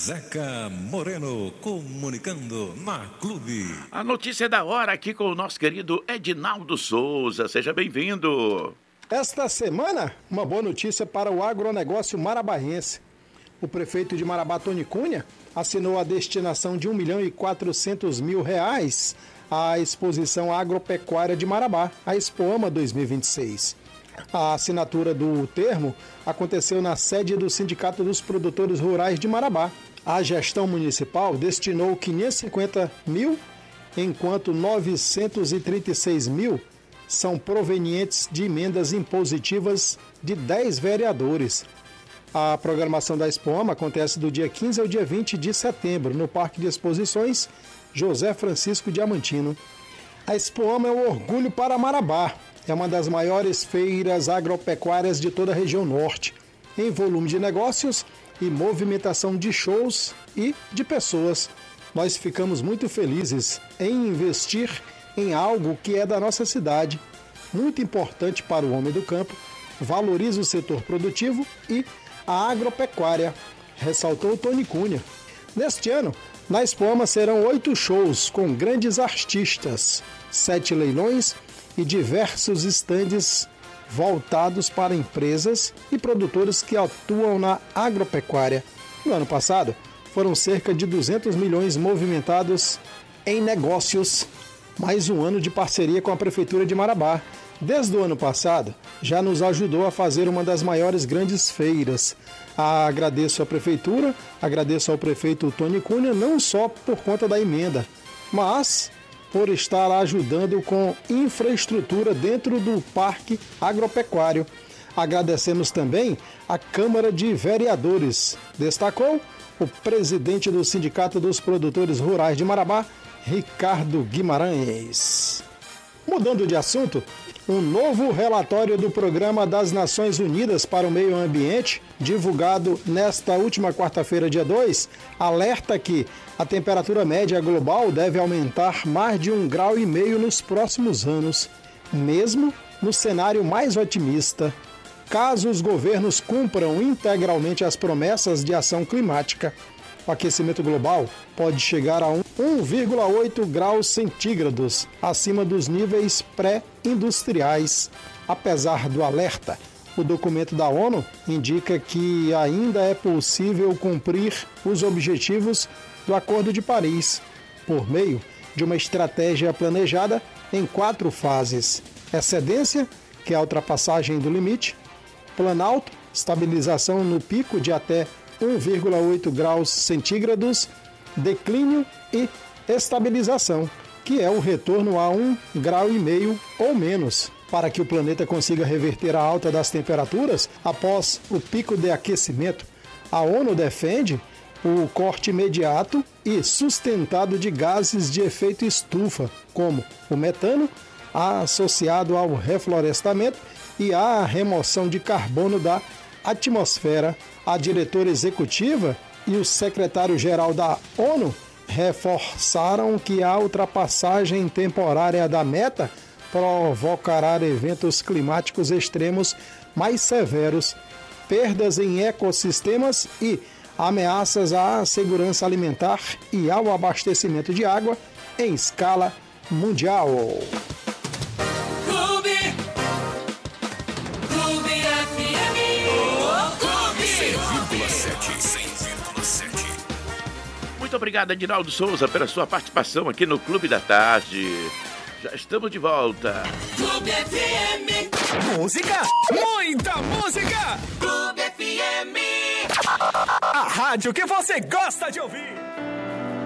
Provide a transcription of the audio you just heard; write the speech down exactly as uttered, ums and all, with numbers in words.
Zeca Moreno, comunicando na Clube. A notícia da hora aqui com o nosso querido Edinaldo Souza. Seja bem-vindo. Esta semana, uma boa notícia para o agronegócio marabaense. O prefeito de Marabá, Tony Cunha, assinou a destinação de um milhão e quatrocentos mil reais à exposição agropecuária de Marabá, a Expoama dois mil e vinte e seis. A assinatura do termo aconteceu na sede do Sindicato dos Produtores Rurais de Marabá. A gestão municipal destinou quinhentos e cinquenta mil, enquanto novecentos e trinta e seis mil são provenientes de emendas impositivas de dez vereadores. A programação da Expoama acontece do dia quinze ao dia vinte de setembro, no Parque de Exposições José Francisco Diamantino. A Expoama é um orgulho para Marabá. É uma das maiores feiras agropecuárias de toda a região norte, em volume de negócios e movimentação de shows e de pessoas. Nós ficamos muito felizes em investir em algo que é da nossa cidade, muito importante para o homem do campo, valoriza o setor produtivo e a agropecuária, ressaltou Tony Cunha. Neste ano, na Expoama serão oito shows com grandes artistas, sete leilões e diversos estandes voltados para empresas e produtores que atuam na agropecuária. No ano passado, foram cerca de duzentos milhões movimentados em negócios, mais um ano de parceria com a Prefeitura de Marabá. Desde o ano passado, já nos ajudou a fazer uma das maiores grandes feiras. Agradeço à Prefeitura, agradeço ao prefeito Tony Cunha, não só por conta da emenda, mas por estar ajudando com infraestrutura dentro do Parque Agropecuário. Agradecemos também à Câmara de Vereadores, destacou o presidente do Sindicato dos Produtores Rurais de Marabá, Ricardo Guimarães. Mudando de assunto, um novo relatório do Programa das Nações Unidas para o Meio Ambiente, divulgado nesta última quarta-feira, dia dois, alerta que a temperatura média global deve aumentar mais de um grau e meio nos próximos anos, mesmo no cenário mais otimista, caso os governos cumpram integralmente as promessas de ação climática. O aquecimento global pode chegar a um vírgula oito graus centígrados, acima dos níveis pré-industriais. Apesar do alerta, o documento da ONU indica que ainda é possível cumprir os objetivos do Acordo de Paris, por meio de uma estratégia planejada em quatro fases: excedência, que é a ultrapassagem do limite; planalto, estabilização no pico de até um vírgula oito graus centígrados; declínio e estabilização, que é o retorno a um grau e meio ou menos, para que o planeta consiga reverter a alta das temperaturas após o pico de aquecimento. A ONU defende o corte imediato e sustentado de gases de efeito estufa, como o metano, associado ao reflorestamento e à remoção de carbono da atmosfera. A diretora executiva e o secretário-geral da ONU reforçaram que a ultrapassagem temporária da meta provocará eventos climáticos extremos mais severos, perdas em ecossistemas e ameaças à segurança alimentar e ao abastecimento de água em escala mundial. Muito obrigado, Edinaldo Souza, pela sua participação aqui no Clube da Tarde. Já estamos de volta. Clube F M. Música, muita música. Clube F M. A rádio que você gosta de ouvir.